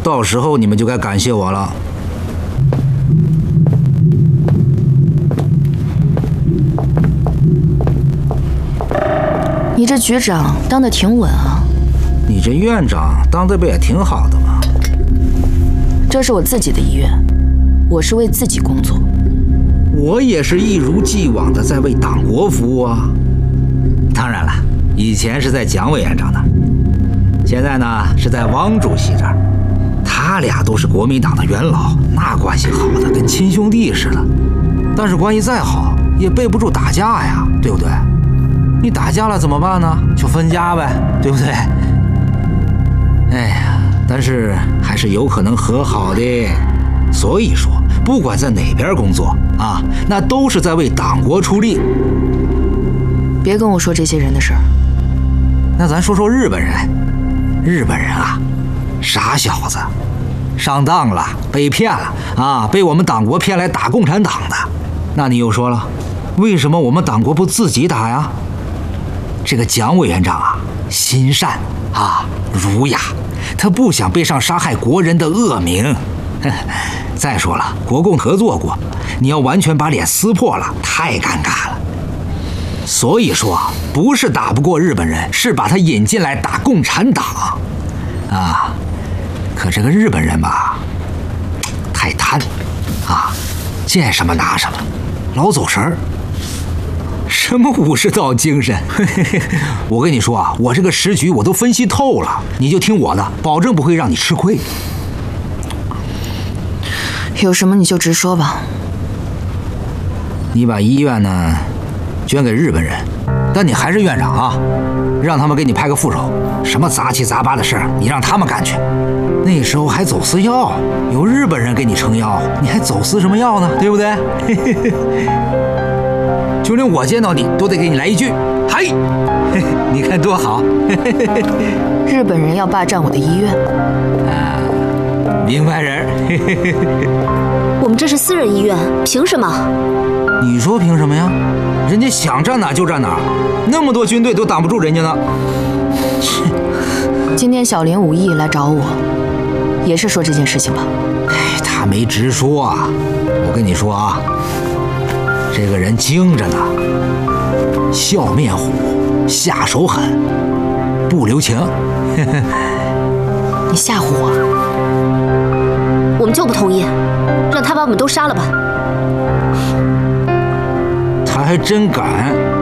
到时候你们就该感谢我了。 你这局长当得挺稳啊。 你这院长当得不也挺好的吗？ 这是我自己的医院，我是为自己工作。 我也是一如既往的在为党国服务啊。当然了，以前是在蒋委员长那儿，现在呢是在汪主席这儿。他俩都是国民党的元老，那关系好的跟亲兄弟似的。但是关系再好，也备不住打架呀，对不对？你打架了怎么办呢？就分家呗，对不对？哎呀，但是还是有可能和好的。所以说，不管在哪边工作啊，那都是在为党国出力。 别跟我说这些人的事儿。 那咱说说日本人。日本人啊，傻小子，上当了，被骗了啊，被我们党国骗来打共产党的。那你又说了，为什么我们党国不自己打呀？这个蒋委员长啊，心善啊，儒雅，他不想背上杀害国人的恶名。再说了，国共合作过，你要完全把脸撕破了，太尴尬了。所以说，不是打不过日本人，是把他引进来打共产党啊。可这个日本人吧，太贪啊，见什么拿什么，老走神儿。什么武士道精神？我跟你说啊，我这个时局我都分析透了，你就听我的，保证不会让你吃亏。 有什么你就直说吧。 你把医院呢捐给日本人，但你还是院长啊，让他们给你派个副手，什么杂七杂八的事儿你让他们干去。那时候还走私药，有日本人给你撑腰，你还走私什么药呢？对不对？就连我见到你都得给你来一句嗨，你看多好。 日本人要霸占我的医院啊，明白人。 我们这是私人医院，凭什么？ 你说凭什么呀？人家想站哪就站哪，那么多军队都挡不住人家呢。 今天小林武艺来找我，也是说这件事情吧？ 哎，他没直说啊。我跟你说啊，这个人精着呢，笑面虎，下手狠，不留情。 你吓唬我？ 我们就不同意，让他把我们都杀了吧。 他还真敢。